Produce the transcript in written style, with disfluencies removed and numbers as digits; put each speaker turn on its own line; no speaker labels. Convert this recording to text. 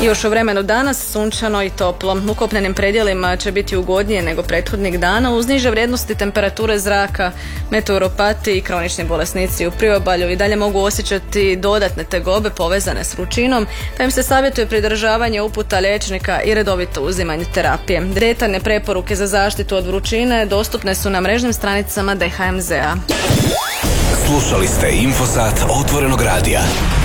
Još u vremenu danas sunčano i toplo. U kopnenim predjelima će biti ugodnije nego prethodnih dana uz niže vrijednosti temperature zraka. Meteoropati i kronični bolesnici u priobalju i dalje mogu osjećati dodatne tegobe povezane s vrućinom, pa im se savjetuje pridržavanje uputa liječnika i redovito uzimanje terapije. Detaljne preporuke za zaštitu od vrućine dostupne su na mrežnim stranicama DHMZ-a.
Slušali ste Infosat Otvorenog radija.